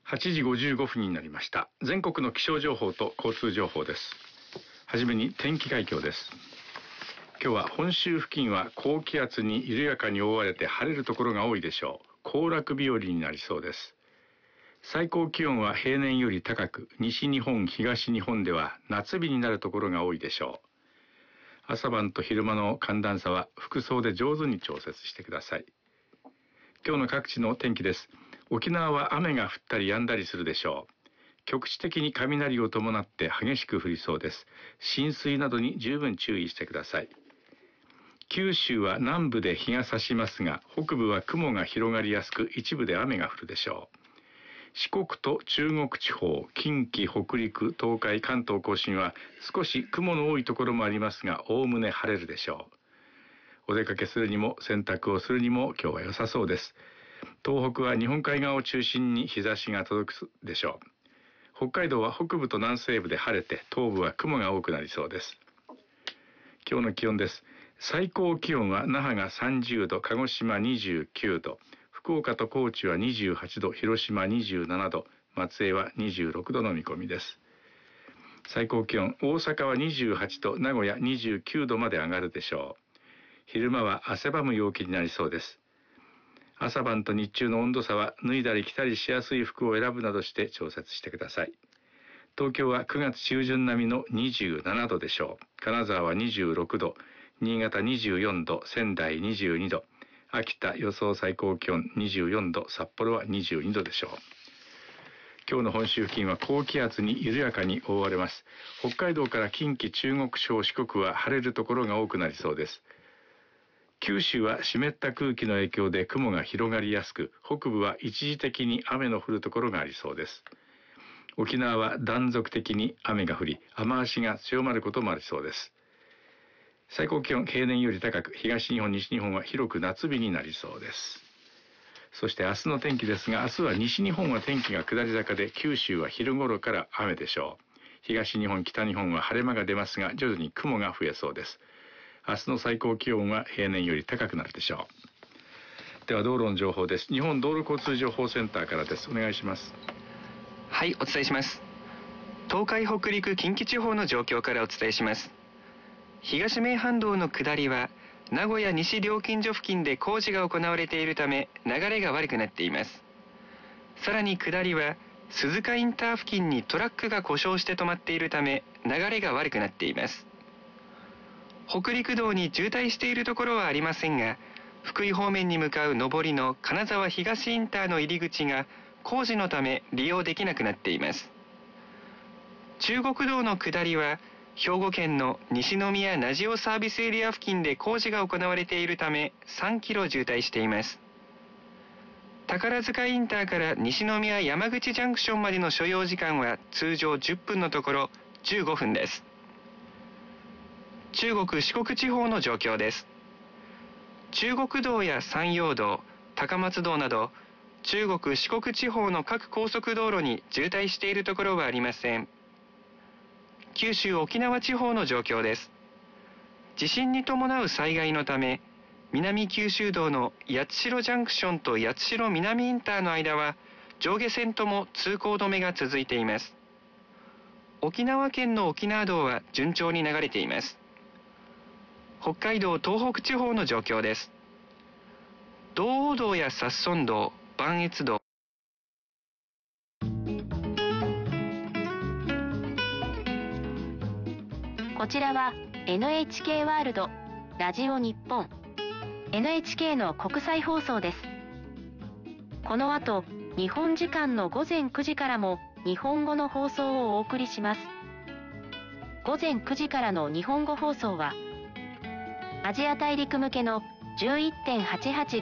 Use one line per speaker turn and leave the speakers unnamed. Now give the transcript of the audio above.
8時55分になりました。全国の気象情報と交通情報です。はじめに天気概況です。今日は本州付近は高気圧に緩やかに覆われて晴れるところが多いでしょう。行楽日和になりそうです。最高気温は平年より高く、西日本、東日本では夏日になるところが多いでしょう。朝晩と昼間の寒暖差は服装で上手に調節してください。今日の各地の天気です。沖縄は雨が降ったり止んだりするでしょう。局地的に雷を伴って激しく降りそうです。浸水などに十分注意してください。九州は南部で日が差しますが、北部は雲が広がりやすく、一部で雨が降るでしょう。四国と中国地方、近畿、北陸、東海、関東甲信は少し雲の多いところもありますが、おおむね晴れるでしょう。お出かけするにも洗濯をするにも今日は良さそうです。東北は日本海側を中心に日差しが届くでしょう。北海道は北部と南西部で晴れて、東部は雲が多くなりそうです。今日の気温です。最高気温は那覇が30度、鹿児島29度、福岡と高知は28度、広島27度、松江は26度の見込みです。最高気温、大阪は28度、名古屋29度まで上がるでしょう。昼間は汗ばむ陽気になりそうです。朝晩と日中の温度差は脱いだり着たりしやすい服を選ぶなどして調節してください。東京は9月中旬並みの27度でしょう。金沢は26度、新潟24度、仙台22度、秋田予想最高気温24度、札幌は22度でしょう。今日の本州付近は高気圧に緩やかに覆われます。北海道から近畿、中国地方、四国は晴れるところが多くなりそうです。九州は湿った空気の影響で雲が広がりやすく、北部は一時的に雨の降るところがありそうです。沖縄は断続的に雨が降り、雨足が強まることもありそうです。最高気温平年より高く、東日本、西日本は広く夏日になりそうです。そして明日の天気ですが、明日は西日本は天気が下り坂で、九州は昼頃から雨でしょう。東日本、北日本は晴れ間が出ますが、徐々に雲が増えそうです。明日の最高気温は平年より高くなるでしょう。では道路の情報です。日本道路交通情報センターからです。お願いします。
はい、お伝えします。東海北陸近畿地方の状況からお伝えします。東名阪道の下りは名古屋西料金所付近で工事が行われているため流れが悪くなっています。さらに下りは鈴鹿インター付近にトラックが故障して止まっているため流れが悪くなっています。北陸道に渋滞しているところはありませんが、福井方面に向かう上りの金沢東インターの入り口が工事のため利用できなくなっています。中国道の下りは兵庫県の西宮名塩サービスエリア付近で工事が行われているため3キロ渋滞しています。宝塚インターから西宮山口ジャンクションまでの所要時間は通常10分のところ15分です。中国四国地方の状況です。中国道や山陽道、高松道など中国四国地方の各高速道路に渋滞しているところはありません。九州沖縄地方の状況です。地震に伴う災害のため、南九州道の八代ジャンクションと八代南インターの間は上下線とも通行止めが続いています。沖縄県の沖縄道は順調に流れています。北海道東北地方の状況です。道央道や札村道、磐越道、
こちらは NHK ワールドラジオ日本 NHK の国際放送です。この後、日本時間の午前9時からも日本語の放送をお送りします。午前9時からの日本語放送はアジア大陸向けの 11.88